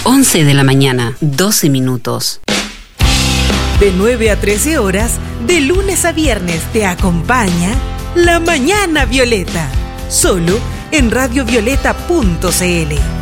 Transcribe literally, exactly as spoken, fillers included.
once de la mañana, doce minutos. De nueve a trece horas, de lunes a viernes, te acompaña La Mañana Violeta, solo en radio violeta punto c l.